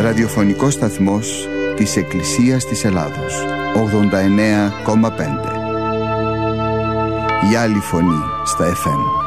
ραδιοφωνικός σταθμός της Εκκλησίας της Ελλάδος, 89,5. Η άλλη φωνή στα FM.